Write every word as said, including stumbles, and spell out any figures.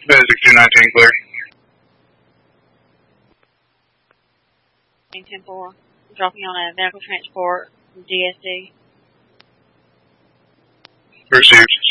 Basic two nineteen clear. ten four, dropping on a medical transport from D S D. Received.